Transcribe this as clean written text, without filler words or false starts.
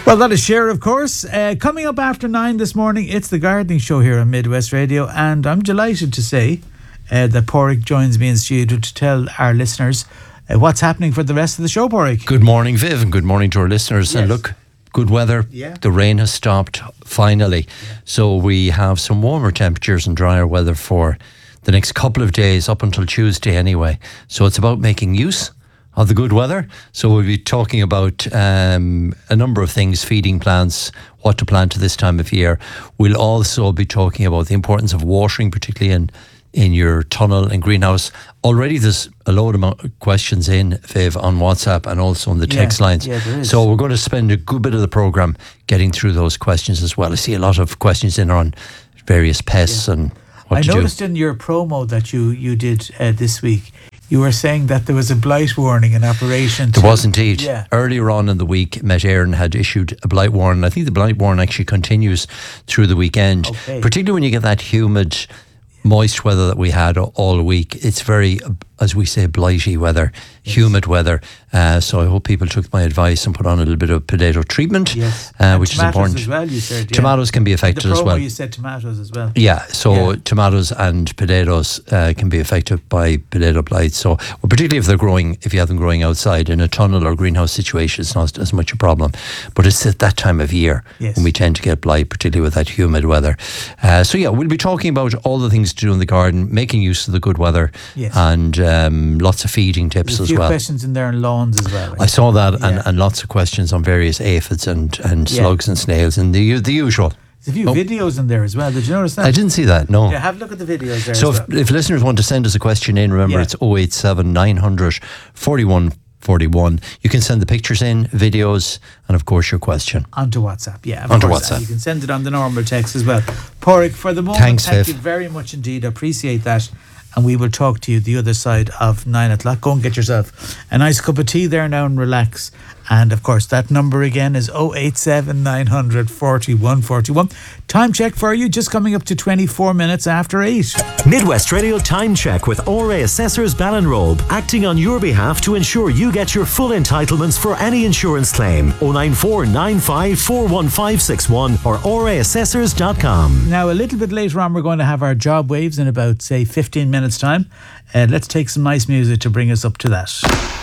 Well, that is Cher, of course. Coming up after 9 this morning, it's the Gardening Show here on Midwest Radio, and I'm delighted to say that Pádraig joins me in studio to tell our listeners what's happening for the rest of the show, Pádraig. Good morning, Viv, and good morning to our listeners. Yes. And look, good weather. Yeah. The rain has stopped, finally. Yeah. So we have some warmer temperatures and drier weather for the next couple of days, up until Tuesday anyway. So it's about making use of the good weather. So we'll be talking about a number of things, feeding plants, what to plant at this time of year. We'll also be talking about the importance of watering, particularly in your tunnel and greenhouse. Already there's a load of questions in, Viv, on WhatsApp and also on the text lines. Yeah, there is. So we're going to spend a good bit of the programme getting through those questions as well. I see a lot of questions in on various pests and what to do. I noticed in your promo that you did this week, you were saying that there was a blight warning in operation. There was indeed. Yeah. Earlier on in the week, Met Éireann had issued a blight warning. I think the blight warning actually continues through the weekend, particularly when you get that humid, moist weather that we had all week. It's very, as we say, blighty weather, humid weather. So I hope people took my advice and put on a little bit of potato treatment, which is important. As well, you said, tomatoes can be affected as well. You said tomatoes as well. Yeah, so tomatoes and potatoes can be affected by potato blight. So, particularly if they're growing, if you have them growing outside in a tunnel or greenhouse situation, it's not as much a problem. But it's at that time of year when we tend to get blight, particularly with that humid weather. So we'll be talking about all the things to do in the garden, making use of the good weather, and lots of feeding tips as well. A few questions in there on lawns as well. I saw that, and lots of questions on various aphids and slugs and snails and the usual. There's a few videos in there as well. Did you notice that? I didn't see that, no. Yeah, have a look at the videos there. So if listeners want to send us a question in, remember it's 087 900 41 41. You can send the pictures in, videos, and of course your question. Onto WhatsApp, WhatsApp. You can send it on the normal text as well. Pádraig, for the moment, thank you very much indeed. I appreciate that. And we will talk to you the other side of 9 o'clock. Go and get yourself a nice cup of tea there now and relax. And of course, that number again is 087 900 41 41. Time check for you, just coming up to 24 minutes after 8. Midwest Radio Time Check with ORA Assessors Ballinrobe, acting on your behalf to ensure you get your full entitlements for any insurance claim. 094 95 41561 or oraassessors.com. Now, a little bit later on, we're going to have our job waves in about, say, 15 minutes time. Let's take some nice music to bring us up to that.